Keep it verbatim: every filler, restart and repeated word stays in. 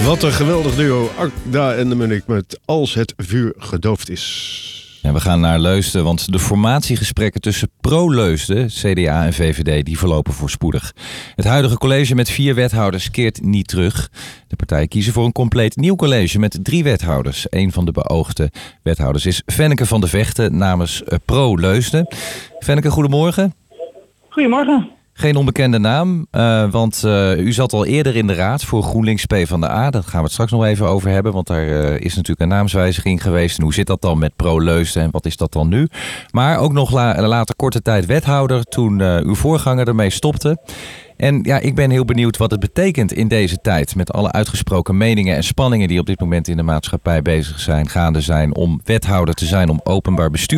Wat een geweldig duo, Agda en de Munnik met Als het vuur gedoofd is. Ja, we gaan naar Leusden, want de formatiegesprekken tussen pro-Leusden, C D A en V V D, die verlopen voorspoedig. Het huidige college met vier wethouders keert niet terug. De partijen kiezen voor een compleet nieuw college met drie wethouders. Een van de beoogde wethouders is Fenneke van de Vechten namens pro-Leusden. Fenneke, goedemorgen. Goedemorgen. Geen onbekende naam, uh, want uh, u zat al eerder in de raad voor GroenLinks PvdA. Daar gaan we het straks nog even over hebben, want daar uh, is natuurlijk een naamswijziging geweest. En hoe zit dat dan met pro-Leusden en wat is dat dan nu? Maar ook nog la- later korte tijd wethouder toen uh, uw voorganger ermee stopte. En ja, ik ben heel benieuwd wat het betekent in deze tijd met alle uitgesproken meningen en spanningen die op dit moment in de maatschappij bezig zijn, gaande zijn om wethouder te zijn, om openbaar bestuur